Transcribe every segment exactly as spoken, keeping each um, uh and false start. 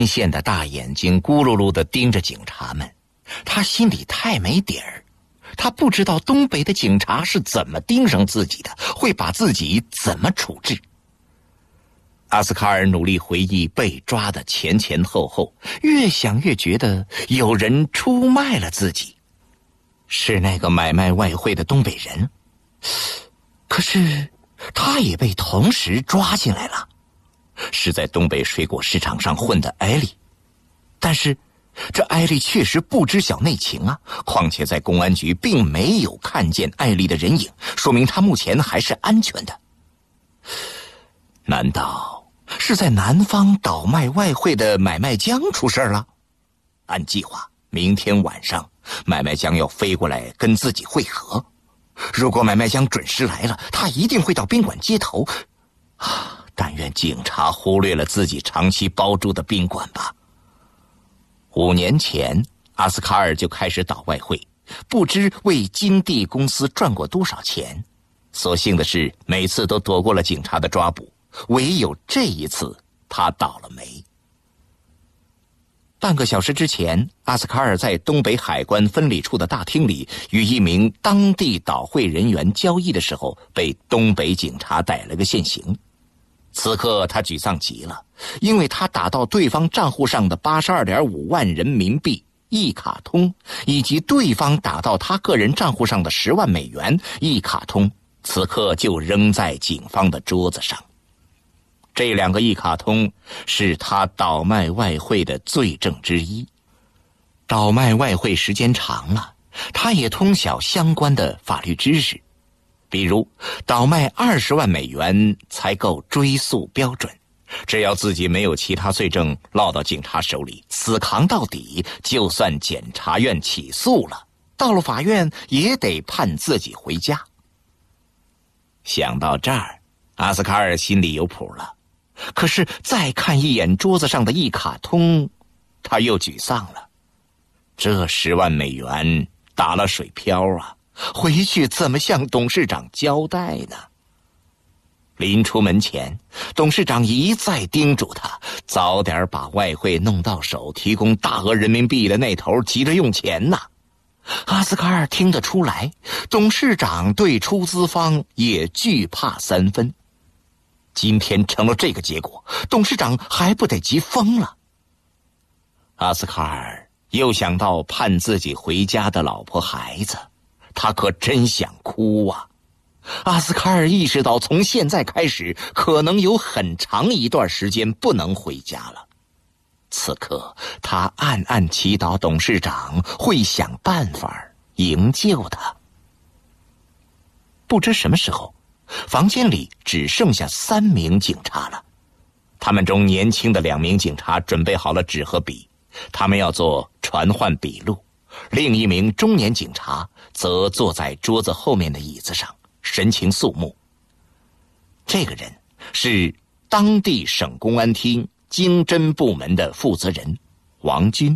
线的大眼睛咕噜噜地盯着警察们，他心里太没底儿。他不知道东北的警察是怎么盯上自己的，会把自己怎么处置。阿斯卡尔努力回忆被抓的前前后后，越想越觉得有人出卖了自己，是那个买卖外汇的东北人。可是他也被同时抓进来了，是在东北水果市场上混的艾丽。但是这艾丽确实不知晓内情啊，况且在公安局并没有看见艾丽的人影，说明她目前还是安全的。难道是在南方倒卖外汇的买卖江出事了？按计划，明天晚上买卖江要飞过来跟自己会合。如果买卖江准时来了，他一定会到宾馆接头。啊，但愿警察忽略了自己长期包住的宾馆吧。五年前，阿斯卡尔就开始倒外汇，不知为金地公司赚过多少钱。所幸的是，每次都躲过了警察的抓捕，唯有这一次他倒了霉。半个小时之前，阿斯卡尔在东北海关分理处的大厅里与一名当地倒汇人员交易的时候，被东北警察逮了个现行。此刻他沮丧极了，因为他打到对方账户上的 八十二点五万人民币一卡通，以及对方打到他个人账户上的十万美元一卡通，此刻就扔在警方的桌子上。这两个一卡通是他倒卖外汇的罪证之一。倒卖外汇时间长了，他也通晓相关的法律知识。比如倒卖二十万美元才够追诉标准，只要自己没有其他罪证落到警察手里，死扛到底，就算检察院起诉了，到了法院也得判自己回家。想到这儿，阿斯卡尔心里有谱了。可是再看一眼桌子上的一卡通，他又沮丧了。这十万美元打了水漂啊，回去怎么向董事长交代呢？临出门前，董事长一再叮嘱他早点把外汇弄到手，提供大额人民币的那头急着用钱呐。阿斯卡尔听得出来，董事长对出资方也惧怕三分。今天成了这个结果，董事长还不得急疯了。阿斯卡尔又想到盼自己回家的老婆孩子，他可真想哭啊。阿斯卡尔意识到从现在开始可能有很长一段时间不能回家了。此刻他暗暗祈祷董事长会想办法营救他。不知什么时候，房间里只剩下三名警察了。他们中年轻的两名警察准备好了纸和笔，他们要做传唤笔录。另一名中年警察则坐在桌子后面的椅子上，神情肃穆。这个人是当地省公安厅经侦部门的负责人王军。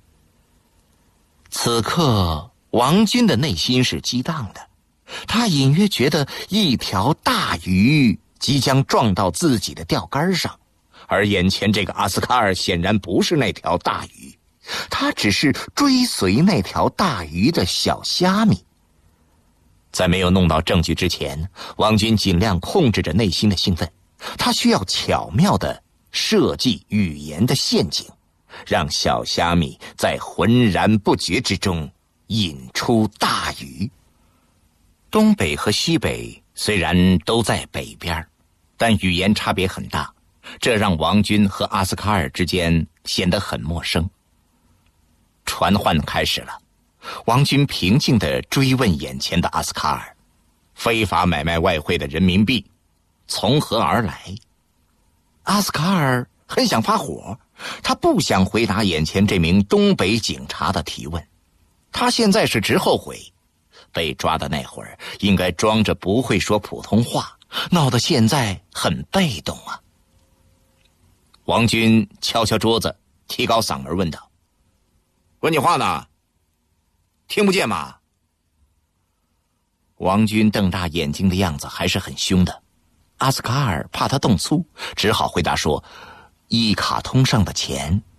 此刻王军的内心是激荡的，他隐约觉得一条大鱼即将撞到自己的钓竿上，而眼前这个阿斯卡尔显然不是那条大鱼，他只是追随那条大鱼的小虾米。在没有弄到证据之前，王军尽量控制着内心的兴奋，他需要巧妙地设计语言的陷阱，让小虾米在浑然不觉之中引出大鱼。东北和西北虽然都在北边，但语言差别很大，这让王军和阿斯卡尔之间显得很陌生。传唤开始了，王军平静地追问眼前的阿斯卡尔，非法买卖外汇的人民币从何而来？阿斯卡尔很想发火，他不想回答眼前这名东北警察的提问。他现在是直后悔，被抓的那会儿应该装着不会说普通话，闹得现在很被动啊。王军敲敲桌子，提高嗓门问道：“问你话呢，听不见吗？”王军瞪大眼睛的样子还是很凶的。阿斯卡尔怕他动粗，只好回答说：“ 一卡通上的钱。